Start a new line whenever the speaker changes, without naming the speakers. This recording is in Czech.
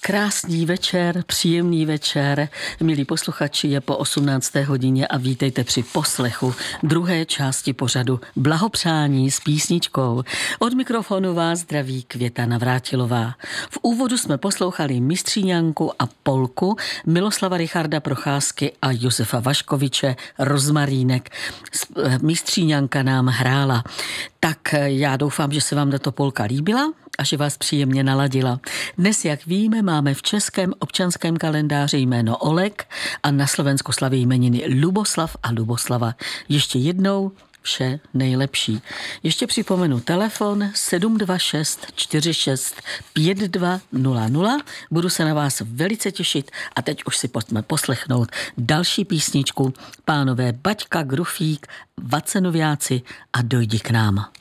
Krásný večer, příjemný večer, milí posluchači, je po 18. hodině a vítejte při poslechu druhé části pořadu Blahopřání s písničkou. Od mikrofonu vás zdraví Květa Navrátilová. V úvodu jsme poslouchali Mistříňanku a polku Miloslava Richarda Procházky a Josefa Vaškoviče Rozmarínek. Mistříňanka nám hrála. Tak já doufám, že se vám tato polka líbila a že vás příjemně naladila. Dnes, jak víme, máme v českém občanském kalendáři jméno Oleg a na Slovensku slaví jmeniny Luboslav a Luboslava. Ještě jednou vše nejlepší. Ještě připomenu telefon 726 46 5200. Budu se na vás velice těšit a teď už si pojďme poslechnout další písničku. Pánové Baťka, Grufík, Vacenoviáci a Dojdi k nám.